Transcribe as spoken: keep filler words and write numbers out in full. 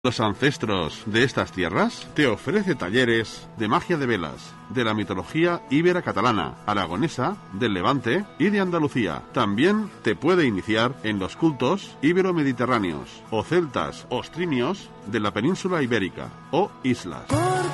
Los ancestros de estas tierras te ofrece talleres de magia de velas, de la mitología íbera catalana, aragonesa, del Levante y de Andalucía. También te puede iniciar en los cultos ibero-mediterráneos, o celtas o ostrimios de la península ibérica, o islas.